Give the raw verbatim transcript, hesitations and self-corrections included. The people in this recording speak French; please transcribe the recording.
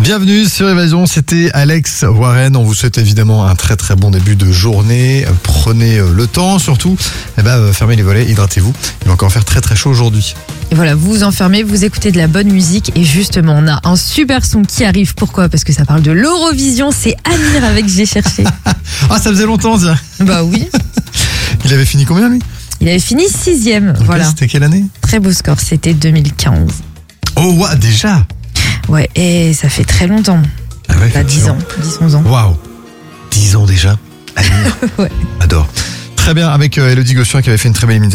Bienvenue sur Évasion, c'était Alex Warren. On vous souhaite évidemment un très très bon début de journée. Prenez le temps, surtout, eh ben, fermez les volets, hydratez-vous. Il va encore faire très très chaud aujourd'hui. Et voilà, vous vous enfermez, vous écoutez de la bonne musique et justement, on a un super son qui arrive. Pourquoi ? Parce que ça parle de l'Eurovision, c'est Amir avec J'ai cherché. Ah, ça faisait longtemps, tiens. Bah oui. Il avait fini combien, lui ? Il avait fini sixième, Donc voilà. là, c'était quelle année ? Très beau score, c'était deux mille quinze. Oh, ouais, déjà ? Ouais, et ça fait très longtemps. Ah ouais, Bah, dix ans, dix onze ans. Waouh, dix ans déjà. Amir. Ouais. Adore. Très bien, avec euh, Elodie Gossuin qui avait fait une très belle émission.